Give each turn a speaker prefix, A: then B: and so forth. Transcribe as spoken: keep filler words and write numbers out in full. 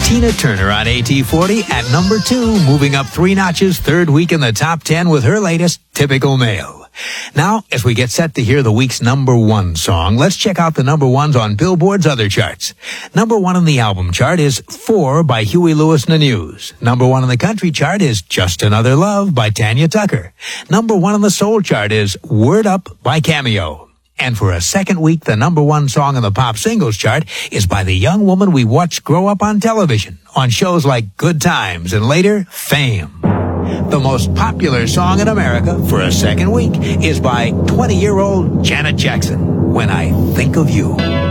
A: Tina Turner on A T forty at number two, moving up three notches, third week in the top ten with her latest, Typical Male. Now, as we get set to hear the week's number one song, let's check out the number ones on Billboard's other charts. Number one on the album chart is Four by Huey Lewis and the News. Number one on the country chart is Just Another Love by Tanya Tucker. Number one on the soul chart is Word Up by Cameo. And for a second week, the number one song on the pop singles chart is by the young woman we watched grow up on television, on shows like Good Times and later, Fame. The most popular song in America for a second week is by twenty-year-old Janet Jackson, When I Think of You.